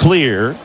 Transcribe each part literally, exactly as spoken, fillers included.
clear.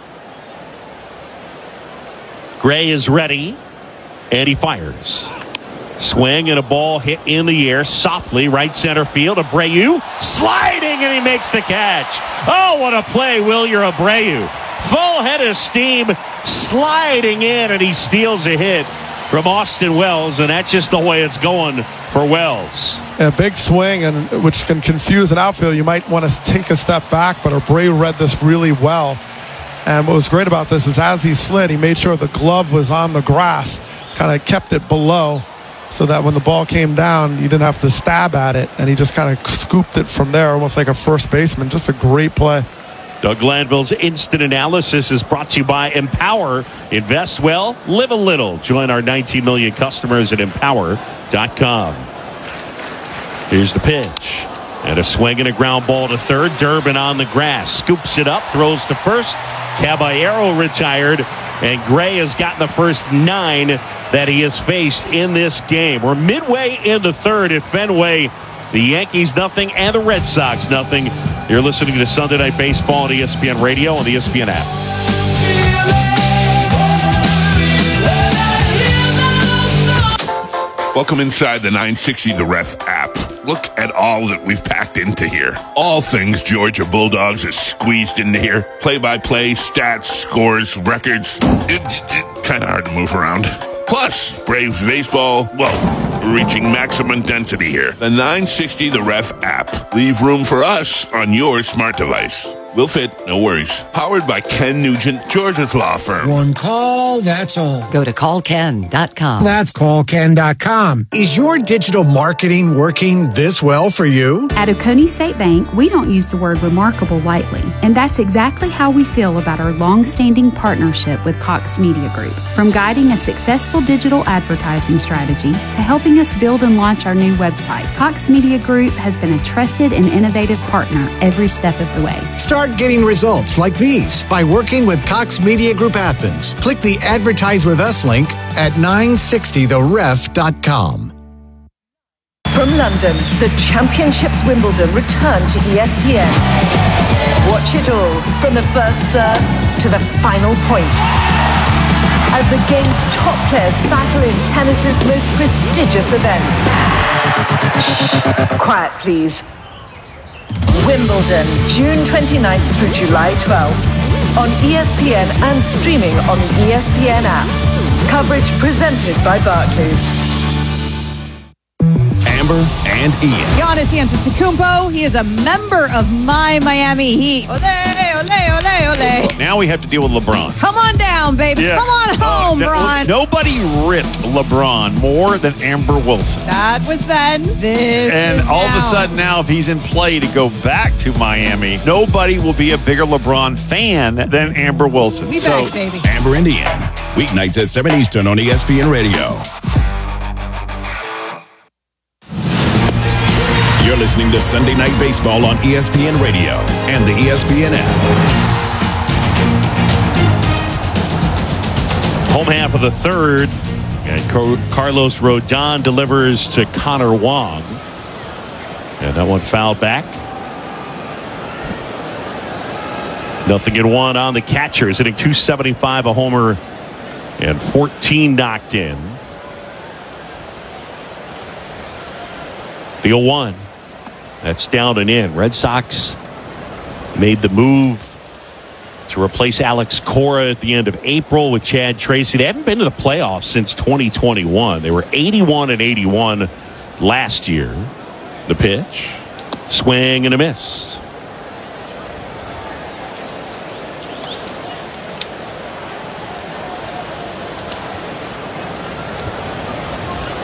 Gray is ready, and he fires. Swing and a ball hit in the air softly, right center field. Abreu sliding, and he makes the catch. Oh, what a play, Wilyer Abreu. Full head of steam, sliding in, and he steals a hit from Austin Wells, and that's just the way it's going for Wells. A big swing, and which can confuse an outfield. You might want to take a step back, but Abreu read this really well. And what was great about this is as he slid, he made sure the glove was on the grass, kind of kept it below, so that when the ball came down, you didn't have to stab at it, and he just kind of scooped it from there, almost like a first baseman. Just a great play. Doug Glanville's instant analysis is brought to you by Empower. Invest well, live a little. Join our nineteen million customers at empower dot com. Here's the pitch. And a swing and a ground ball to third. Durbin on the grass. Scoops it up, throws to first. Caballero retired. And Gray has gotten the first nine that he has faced in this game. We're midway in the third at Fenway. The Yankees nothing and the Red Sox nothing. You're listening to Sunday Night Baseball on E S P N Radio and the E S P N app. Welcome inside the nine sixty The Ref app. Look at all that we've packed into here. All things Georgia Bulldogs is squeezed into here. Play-by-play, stats, scores, records. It's, it's kind of hard to move around. Plus, Braves baseball, well, we're reaching maximum density here. The nine sixty The Ref app. Leave room for us on your smart device. We'll fit, no worries. Powered by Ken Nugent, Georgia's law firm. One call, that's all. Go to call ken dot com. That's call ken dot com. Is your digital marketing working this well for you? At Oconee State Bank, we don't use the word remarkable lightly, and that's exactly how we feel about our long-standing partnership with Cox Media Group. From guiding a successful digital advertising strategy to helping us build and launch our new website, Cox Media Group has been a trusted and innovative partner every step of the way. Start getting results like these by working with Cox Media Group Athens. Click the Advertise With Us link at nine sixty the ref dot com. From London, the Championships Wimbledon return to E S P N. Watch it all from the first serve to the final point, as the game's top players battle in tennis's most prestigious event. Shh, quiet please. Wimbledon, June twenty-ninth through July twelfth. On E S P N and streaming on the E S P N app. Coverage presented by Barclays. Amber and Ian. Giannis Antetokounmpo, he is a member of my Miami Heat. Ole, ole, ole, ole. Now we have to deal with LeBron. Come on down, baby. Yeah. Come on home, uh, Bron. Nobody ripped LeBron more than Amber Wilson. That was then. This And is all now. of a sudden now, if he's in play to go back to Miami, nobody will be a bigger LeBron fan than Amber Wilson. We so, back, baby. Amber and Ian. Weeknights at seven Eastern on E S P N Radio. You're listening to Sunday Night Baseball on E S P N Radio and the E S P N app. Home half of the third, and Carlos Rodon delivers to Connor Wong. And that one fouled back. Nothing in one on the catchers, hitting two seventy-five, a homer, and fourteen knocked in. The oh one. That's down and in. Red Sox made the move to replace Alex Cora at the end of April with Chad Tracy. They haven't been to the playoffs since twenty twenty-one. They were eighty-one and eighty-one last year. The pitch, swing and a miss.